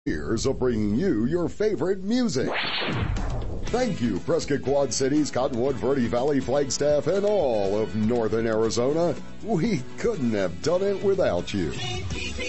years of bringing you your favorite music. Thank you, Prescott Quad Cities, Cottonwood, Verde Valley, Flagstaff, and all of northern Arizona. We couldn't have done it without you.